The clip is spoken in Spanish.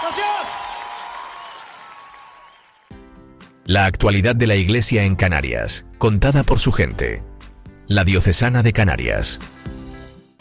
Gracias. La actualidad de la Iglesia en Canarias, contada por su gente. La Diocesana de Canarias.